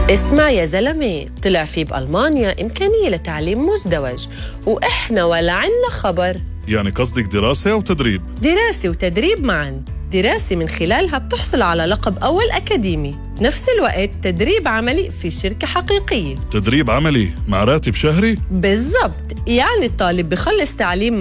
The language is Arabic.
اسمع يا زلمة، طلع في بألمانيا إمكانية لتعليم مزدوج وإحنا ولا عنا خبر. يعني قصدك دراسة أو تدريب؟ دراسة وتدريب معاً. دراسة من خلالها بتحصل على لقب أول أكاديمي، نفس الوقت تدريب عملي في شركة حقيقية. تدريب عملي مع راتب شهري؟ بالضبط، يعني الطالب بخلص تعليم